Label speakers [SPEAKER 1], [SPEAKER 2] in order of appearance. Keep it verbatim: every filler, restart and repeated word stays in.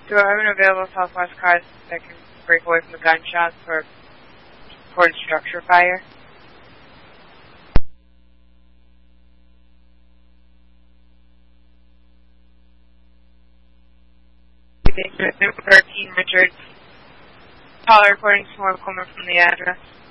[SPEAKER 1] Do I have an available Southwest car that can break away from the gunshots for towards structure fire? thirteen Richards. Caller recording some more coming from the address.